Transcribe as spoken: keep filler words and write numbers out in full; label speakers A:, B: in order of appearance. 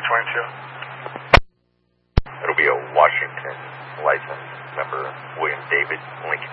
A: twenty-two.
B: It'll be a Washington license, number William David Lincoln.